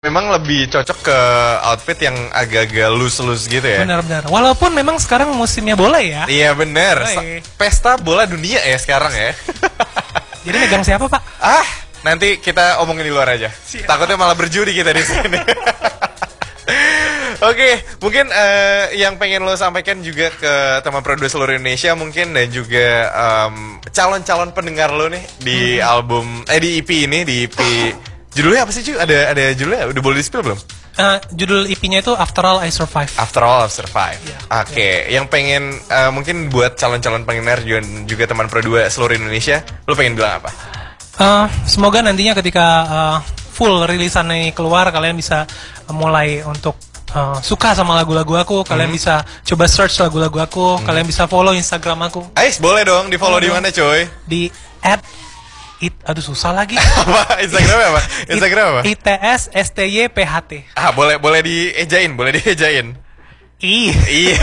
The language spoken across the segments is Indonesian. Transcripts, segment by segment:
Memang lebih cocok ke outfit yang agak-agak loose-loose gitu ya. Benar-benar. Walaupun memang sekarang musimnya bola ya. Iya bener. Pesta bola dunia ya sekarang ya. Jadi megang siapa Pak? Nanti kita omongin di luar aja. Takutnya malah berjudi kita di sini. Oke, mungkin yang pengen lo sampaikan juga ke teman produser seluruh Indonesia mungkin dan juga calon-calon pendengar lo nih di album di EP ini, di EP judulnya apa sih cuy? Ada judulnya? Udah boleh di-spill belum? Judul EP-nya itu After All I Survive. After All I Survive. Yeah. Oke, yang pengen mungkin buat calon-calon pendengar juga teman Pro 2 seluruh Indonesia, lo pengen bilang apa? Semoga nantinya ketika full rilisan ini keluar, kalian bisa mulai untuk suka sama lagu-lagu aku, kalian bisa coba search lagu-lagu aku, kalian bisa follow Instagram aku. Ais, boleh dong di follow di mana coy? Di aduh susah lagi. Apa? Instagramnya apa? Instagram apa? ITSSTYPHT. Boleh diejain, boleh diejain. Iya.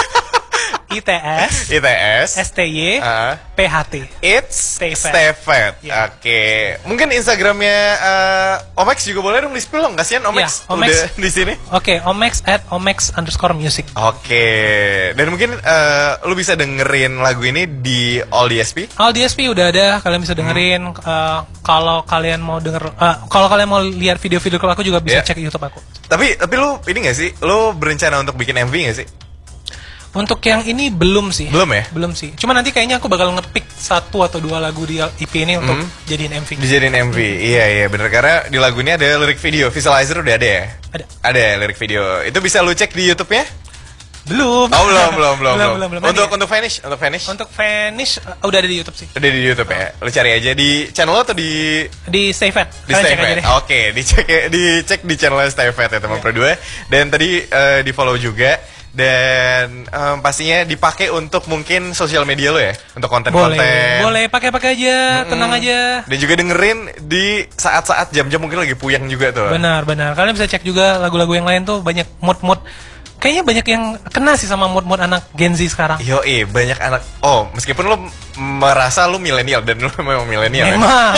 ITS STY PHT. It's Stay Fat. Yeah. Oke. Mungkin Instagramnya Omex juga boleh dong di-spill dong. Kasihan Omex Omex udah di sini. Oke, Omex @omex_music. Oke. Dan mungkin lu bisa dengerin lagu ini di All DSP. All DSP udah ada, kalian bisa dengerin. Kalau kalian mau kalau kalian mau lihat video-video aku juga bisa cek YouTube aku. Tapi lu ini nggak sih? Lu berencana untuk bikin MV nggak sih? Untuk yang ini belum sih. Belum ya? Belum sih. Cuma nanti kayaknya aku bakal nge-pick 1 atau 2 lagu di EP ini untuk jadiin MV. Dijadiin MV. Iya bener, karena di lagu ini ada lirik video. Visualizer udah ada ya? Ada lirik video. Itu bisa lu cek di YouTube-nya? Belum. Oh, belum. Belum. Untuk Vanish? Untuk Vanish udah ada di YouTube sih. Udah di YouTube ya. Lu cari aja di channel atau di Stay Fat. Di Stay Fat. Oke, dicek di channel Stay Fat ya teman Pro 2. Dan tadi di follow juga. Dan pastinya dipakai untuk mungkin sosial media lo ya, untuk konten-konten. Boleh pakai aja, tenang aja. Dan juga dengerin di saat-saat jam-jam mungkin lagi puyeng juga tuh. Benar. Kalian bisa cek juga lagu-lagu yang lain tuh, banyak mood. Kayaknya banyak yang kena sih sama mood anak Gen Z sekarang. Banyak anak. Oh, meskipun lo merasa lo milenial dan lo memang milenial. Memang.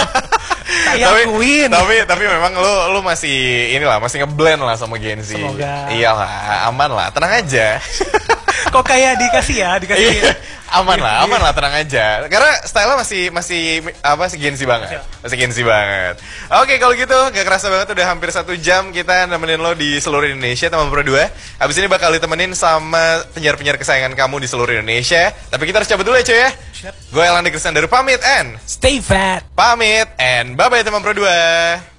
Tapi memang lo masih masih ngeblend lah sama Gen Z. Semoga. Iyalah, aman lah, tenang aja. Kok kayak dikasih. aman lah, tenang aja. Karena style-nya masih Gen Z banget. Masih Gen Z banget. Oke, kalau gitu gak kerasa banget udah hampir 1 jam kita nemenin lo di seluruh Indonesia teman Pro 2. Habis ini bakal ditemenin sama penyiar-penyiar kesayangan kamu di seluruh Indonesia. Tapi kita harus cabut dulu ya cuy ya. Gue Elandi Kristandaru pamit and Stay Fat. Pamit and bye-bye teman Pro 2.